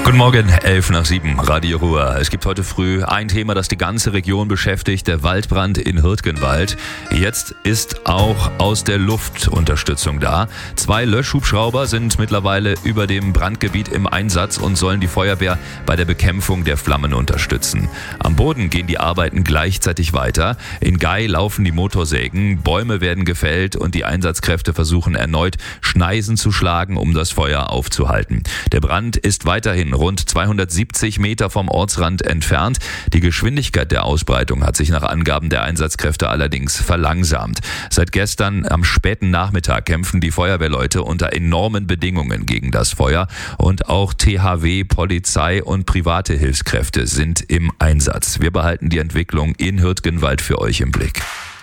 Guten Morgen, 6:11, Radio Ruhr. Es gibt heute früh ein Thema, das die ganze Region beschäftigt, der Waldbrand in Hürtgenwald. Jetzt ist auch aus der Luft Unterstützung da. 2 Löschhubschrauber sind mittlerweile über dem Brandgebiet im Einsatz und sollen die Feuerwehr bei der Bekämpfung der Flammen unterstützen. Am Boden gehen die Arbeiten gleichzeitig weiter. In Gei laufen die Motorsägen, Bäume werden gefällt und die Einsatzkräfte versuchen erneut Schneisen zu schlagen, um das Feuer aufzuhalten. Der Brand ist weiterhin rund 270 Meter vom Ortsrand entfernt. Die Geschwindigkeit der Ausbreitung hat sich nach Angaben der Einsatzkräfte allerdings verlangsamt. Seit gestern am späten Nachmittag kämpfen die Feuerwehrleute unter enormen Bedingungen gegen das Feuer und auch THW, Polizei und private Hilfskräfte sind im Einsatz. Wir behalten die Entwicklung in Hürtgenwald für euch im Blick.